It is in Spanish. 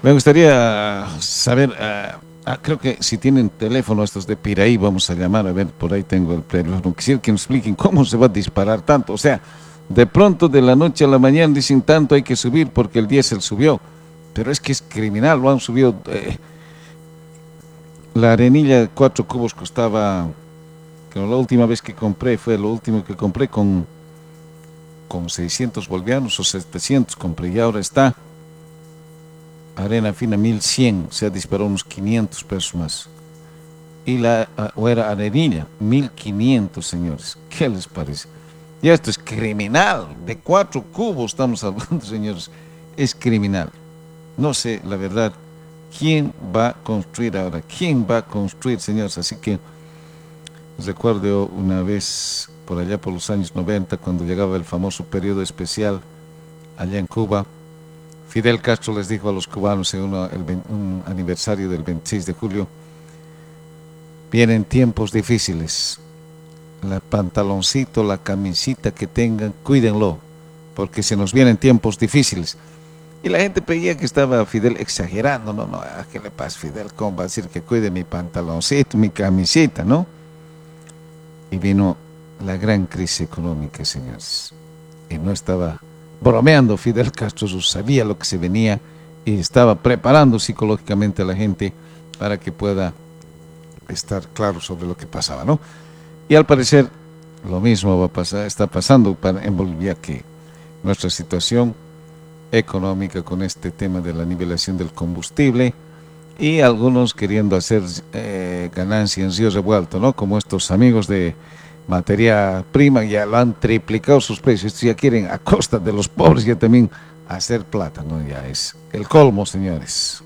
Me gustaría saber, creo que si tienen teléfono estos de Piraí, vamos a llamar, a ver, por ahí tengo el teléfono. Quisiera que nos expliquen cómo se va a disparar tanto. O sea, de pronto de la noche a la mañana dicen tanto hay que subir porque el diésel subió. Pero es que es criminal, lo han subido. La arenilla de 4 cubos costaba, que la última vez que compré, fue lo último que compré con 600 bolivianos o 700 compré y ahora está arena fina 1100, se ha disparado unos 500 pesos más. Y o era arenilla, 1500, señores. ¿Qué les parece? Y esto es criminal, de 4 cubos estamos hablando, señores. Es criminal. No sé, la verdad, quién va a construir ahora, quién va a construir, señores. Así que recuerdo una vez, por allá por los años 90, cuando llegaba el famoso periodo especial allá en Cuba, Fidel Castro les dijo a los cubanos en un aniversario del 26 de julio, vienen tiempos difíciles, el pantaloncito, la camisita que tengan, cuídenlo, porque se nos vienen tiempos difíciles. Y la gente creía que estaba Fidel exagerando, no, ¿qué le pasa Fidel? ¿Cómo va a decir que cuide mi pantaloncito, mi camisita, no? Y vino la gran crisis económica, señores. Y no estaba bromeando Fidel Castro, sabía lo que se venía y estaba preparando psicológicamente a la gente para que pueda estar claro sobre lo que pasaba, ¿no? Y al parecer lo mismo va a pasar, está pasando en Bolivia, que nuestra situación económica con este tema de la nivelación del combustible y algunos queriendo hacer ganancia en río revuelto, ¿no? Como estos amigos de materia prima ya lo han triplicado sus precios, estos ya quieren a costa de los pobres ya también hacer plata, ¿no? Ya es el colmo, señores.